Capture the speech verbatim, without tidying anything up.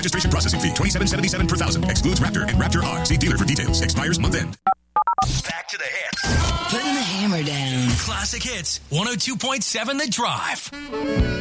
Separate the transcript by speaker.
Speaker 1: Registration processing fee, twenty-seven seventy-seven per thousand. Excludes Raptor and Raptor R. See dealer for details. Expires month end.
Speaker 2: Back to the hits.
Speaker 3: Putting the hammer down.
Speaker 2: Classic Hits, one oh two point seven The Drive.